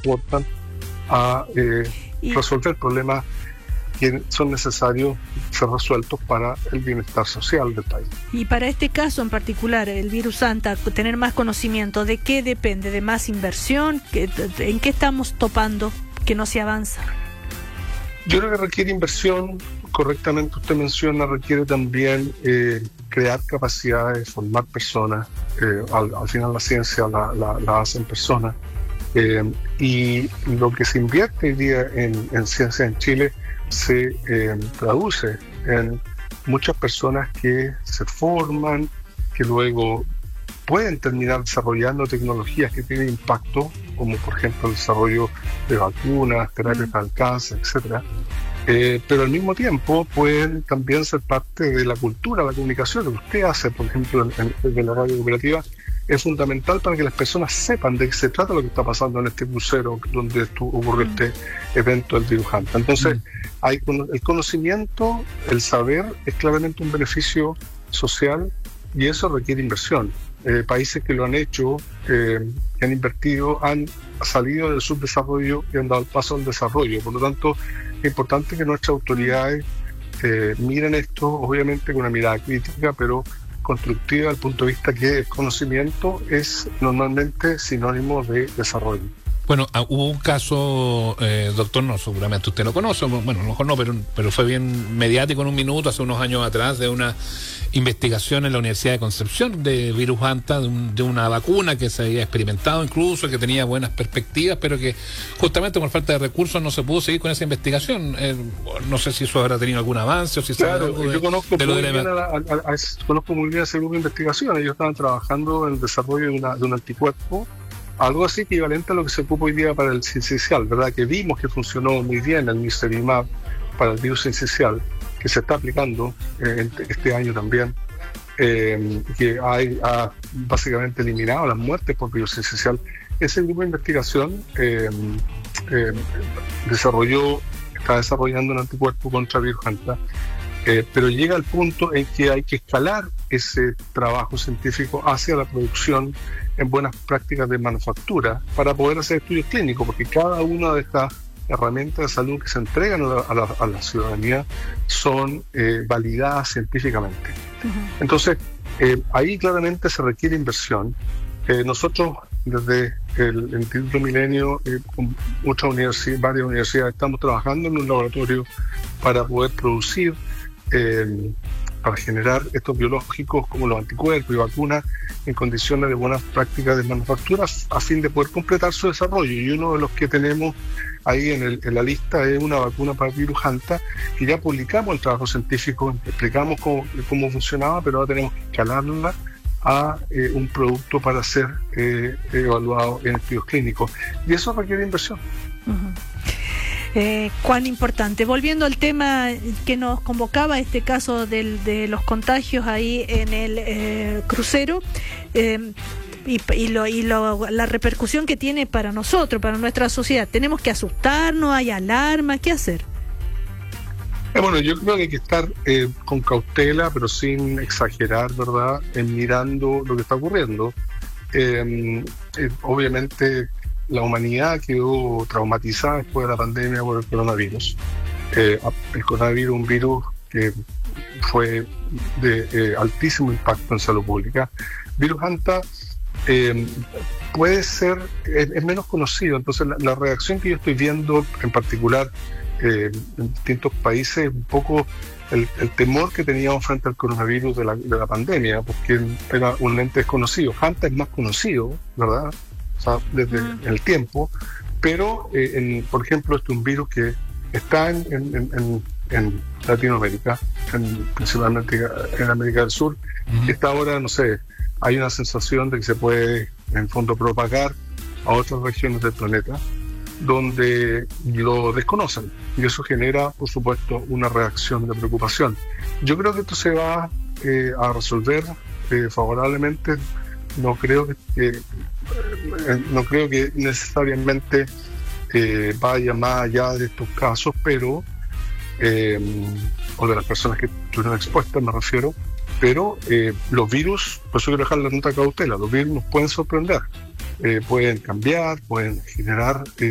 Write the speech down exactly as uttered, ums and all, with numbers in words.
aportan a eh, y... resolver problemas que son necesarios ser resueltos para el bienestar social del país. Y para este caso en particular, el virus Santa, tener más conocimiento, ¿de qué depende? ¿De más inversión? ¿En qué estamos topando que no se avanza? Yo creo que requiere inversión, correctamente usted menciona, requiere también eh, crear capacidades, formar personas. Eh, al, al final la ciencia la, la, la hacen personas. Eh, y lo que se invierte hoy día en, en ciencia en Chile se eh, traduce en muchas personas que se forman, que luego pueden terminar desarrollando tecnologías que tienen impacto, como por ejemplo el desarrollo de vacunas, terapias para el cáncer, etcétera. Eh, pero al mismo tiempo pueden también ser parte de la cultura, la comunicación. Lo que usted hace, por ejemplo, en, en, en la radio cooperativa, es fundamental para que las personas sepan de qué se trata lo que está pasando en este crucero donde estuvo, ocurrió este evento del virus Hanta. Entonces, hay el conocimiento, el saber, es claramente un beneficio social y eso requiere inversión. Eh, países que lo han hecho, eh, que han invertido, han salido del subdesarrollo y han dado el paso al desarrollo. Por lo tanto, es importante que nuestras autoridades eh, miren esto, obviamente con una mirada crítica, pero constructiva, al punto de vista que el conocimiento es normalmente sinónimo de desarrollo. Bueno, uh, hubo un caso, eh, doctor, no, seguramente usted lo conoce, bueno, a lo mejor no, pero, pero fue bien mediático en un minuto, hace unos años atrás, de una investigación en la Universidad de Concepción de virus Hanta, de, un, de una vacuna que se había experimentado incluso, que tenía buenas perspectivas, pero que justamente por falta de recursos no se pudo seguir con esa investigación. Eh, no sé si eso habrá tenido algún avance o si claro, sabe algo de, yo conozco, de lo muy de bien la... a, a, a, a, conozco muy bien ese grupo de investigación. Ellos estaban trabajando en el desarrollo de, una, de un anticuerpo, algo así equivalente a lo que se ocupa hoy día para el sincicial, ¿verdad? Que vimos que funcionó muy bien el Nirsevimab para el virus sincicial, que se está aplicando eh, este año también, eh, que hay, ha básicamente eliminado las muertes por virus sincicial. Ese grupo de investigación eh, eh, desarrolló, está desarrollando un anticuerpo contra el virus Hanta, eh, pero llega al punto en que hay que escalar ese trabajo científico hacia la producción en buenas prácticas de manufactura para poder hacer estudios clínicos, porque cada una de estas herramientas de salud que se entregan a la, a la, a la ciudadanía son eh, validadas científicamente. Uh-huh. Entonces, eh, ahí claramente se requiere inversión. Eh, nosotros, desde el Instituto Milenio, eh, con muchas universidades, varias universidades, estamos trabajando en un laboratorio para poder producir, eh, para generar estos biológicos como los anticuerpos y vacunas en condiciones de buenas prácticas de manufactura a fin de poder completar su desarrollo. Y uno de los que tenemos ahí en, el, en la lista es una vacuna para el virus Hanta, que ya publicamos el trabajo científico, explicamos cómo, cómo funcionaba, pero ahora tenemos que escalarla a eh, un producto para ser eh, evaluado en estudios clínicos. Y eso requiere inversión. Uh-huh. Eh, cuán importante. Volviendo al tema que nos convocaba, este caso del, de los contagios ahí en el eh, crucero, eh, y, y, lo, y lo, la repercusión que tiene para nosotros, para nuestra sociedad. ¿Tenemos que asustarnos? ¿Hay alarma? ¿Qué hacer? Eh, bueno, yo creo que hay que estar eh, con cautela, pero sin exagerar, ¿verdad?, en mirando lo que está ocurriendo. Eh, eh, obviamente la humanidad quedó traumatizada después de la pandemia por el coronavirus. Eh, el coronavirus, un virus que fue de eh, altísimo impacto en salud pública. Virus Hanta eh, puede ser, es, es menos conocido, entonces la, la reacción que yo estoy viendo en particular eh, en distintos países, un poco el, el temor que teníamos frente al coronavirus de la, de la pandemia, porque era un ente desconocido. Hanta es más conocido, ¿verdad?, desde el tiempo, pero eh, en, por ejemplo, este es un virus que está en, en, en, en Latinoamérica, en, principalmente en América del Sur, uh-huh. que está ahora, no sé, hay una sensación de que se puede en fondo propagar a otras regiones del planeta donde lo desconocen, y eso genera, por supuesto, una reacción de preocupación. Yo creo que esto se va eh, a resolver eh, favorablemente. No creo que, que no creo que necesariamente eh, vaya más allá de estos casos, pero eh, o de las personas que estuvieron expuestas, me refiero, pero eh, los virus, por eso quiero dejar la nota de cautela, los virus nos pueden sorprender, eh, pueden cambiar, pueden generar eh,